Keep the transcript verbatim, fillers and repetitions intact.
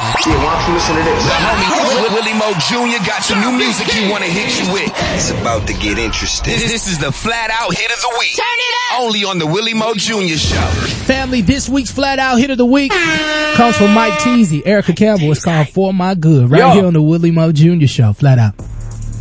Yeah, why don't you listen to this? The homie Willie Mo Junior got some new music he wanna hit you with. It's about to get interesting. This, this is the Flat Out Hit of the Week. Turn it up. Only on the Willie Mo Junior Show. Family, this week's Flat Out Hit of the Week comes from Mike Teasy. Erica Campbell. It's called For My Good. Right Yo. Here on the Willie Mo Junior Show. Flat Out.